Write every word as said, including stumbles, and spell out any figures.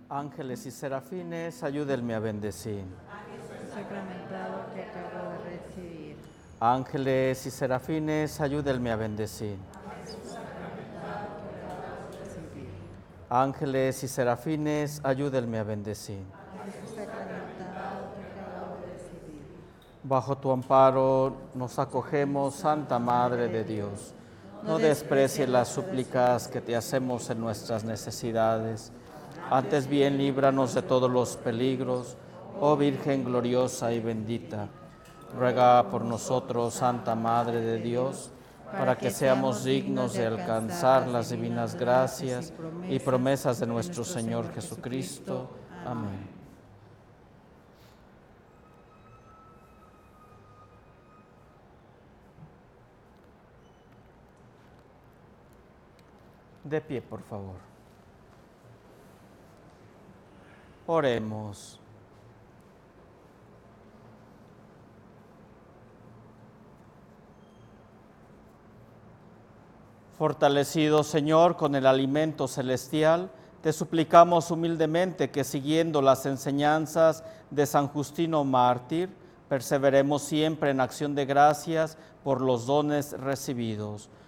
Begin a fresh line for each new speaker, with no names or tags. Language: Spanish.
Ángeles y serafines, ayúdenme a bendecir.
Sacramentado que acabo de recibir.
Ángeles y serafines, ayúdenme a bendecir.
Recibir.
Ángeles y serafines, ayúdenme a bendecir.
Sacramentado que acabo de recibir.
Bajo tu amparo nos acogemos, Santa Madre de Dios. No desprecies las súplicas que te hacemos en nuestras necesidades. Antes bien, líbranos de todos los peligros, oh Virgen gloriosa y bendita. Ruega por nosotros, Santa Madre de Dios, para que seamos dignos de alcanzar las divinas gracias y promesas de nuestro Señor Jesucristo. Amén. De pie, por favor. Oremos. Fortalecido, Señor, con el alimento celestial, te suplicamos humildemente que, siguiendo las enseñanzas de San Justino Mártir, perseveremos siempre en acción de gracias por los dones recibidos.